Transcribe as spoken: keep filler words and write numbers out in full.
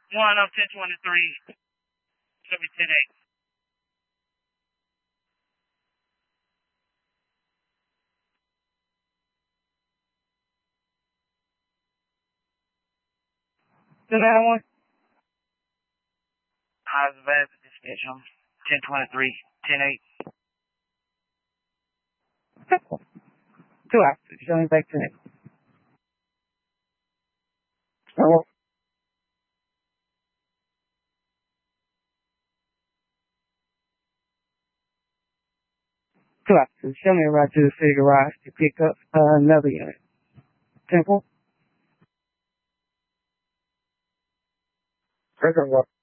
One of ten twenty-three, should be ten eight. Still that one? I was bad at this sketch. I'm ten twenty-three, ten eight. Two officers, showing back to it. Hello? Two officers, show me a ride to the city garage to pick up uh, another unit. Temple? Second one.